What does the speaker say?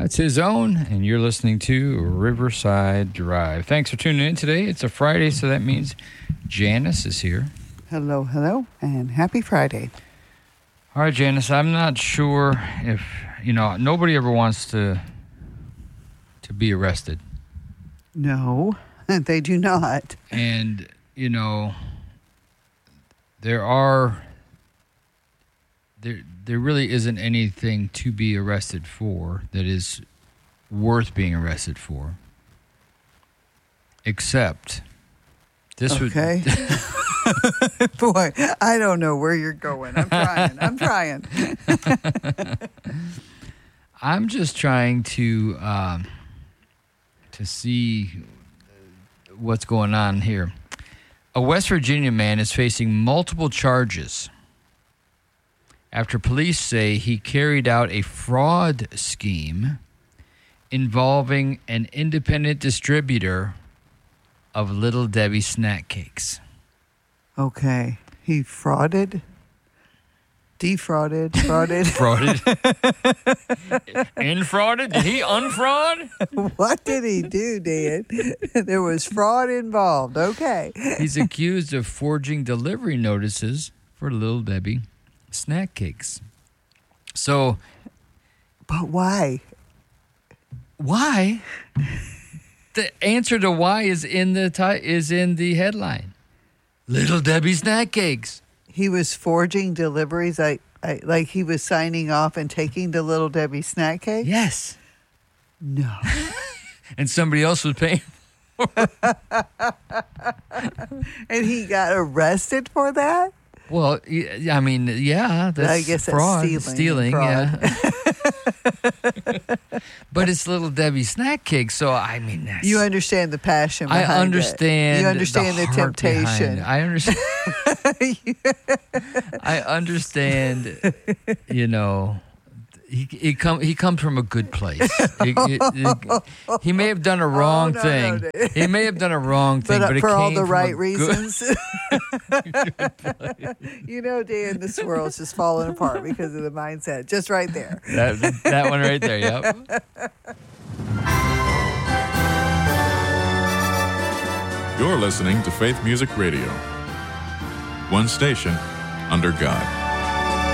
That's his own, and you're listening to Riverside Drive. Thanks for tuning in today. It's a Friday, so that means Janice is here. Hello, and happy Friday. All right, Janice, I'm not sure if, nobody ever wants to be arrested. No, they do not. And, there really isn't anything to be arrested for that is worth being arrested for. Except this okay. Boy, I don't know where you're going. I'm trying. I'm just trying to see what's going on here. A West Virginia man is facing multiple charges after police say he carried out a fraud scheme involving an independent distributor of Little Debbie snack cakes. Okay. He defrauded? Frauded? Infrauded? Did he unfraud? What did he do, Dan? There was fraud involved. Okay. He's accused of forging delivery notices for Little Debbie snack cakes. So, but why? Why? The answer to why is in the headline. Little Debbie snack cakes. He was forging deliveries. Like he was signing off and taking the Little Debbie snack cake. Yes. No. And somebody else was paying for it. And he got arrested for that? Well, I mean, yeah, that's I guess fraud. That's stealing, fraud. yeah. But it's Little Debbie snack cakes, so I mean, that's, you understand the passion behind I understand. it. You understand the temptation. I understand. I understand. He comes from a good place. He may have done a wrong thing. No. He may have done a wrong thing, but it for came all the from right a reasons. Dan, this world's just falling apart because of the mindset. Just right there. That one right there. Yep. You're listening to Faith Music Radio. One station under God.